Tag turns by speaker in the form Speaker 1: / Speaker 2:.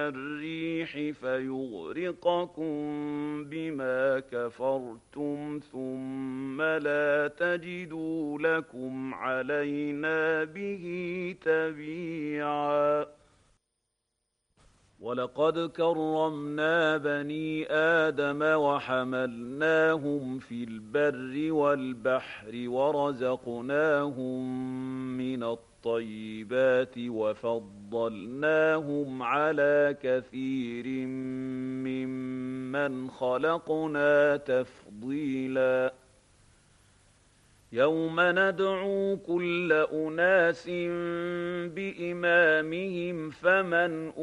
Speaker 1: الريح فيغرقكم بما كفرتم ثم لا تجدوا لكم علينا به تبيعا. ولقد كرمنا بني آدم وحملناهم في البر والبحر ورزقناهم من الطيبات وفضلناهم على كثير ممن خلقنا تفضيلا. يوم ندعو كل أناس بإمامهم فمن